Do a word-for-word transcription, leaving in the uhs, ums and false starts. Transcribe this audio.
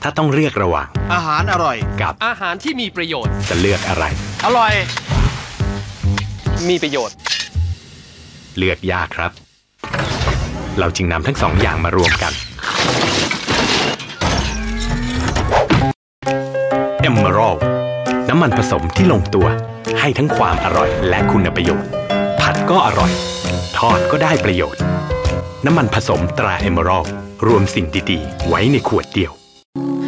าต้องเลือกระหว่างอาหารอร่อยกับอาหารที่มีประโยชน์จะเลือกอะไรอร่อยมีประโยชน์เลือกยากครับเราจึงนำทั้งสองอย่างมารวมกัน Emerald น้ำมันผสมที่ลงตัวให้ทั้งความอร่อยและคุณประโยชน์ผัดก็อร่อยทอดก็ได้ประโยชน์น้ำมันผสมตรา Emerald รวมสิ่งดีๆไว้ในขวดเดียว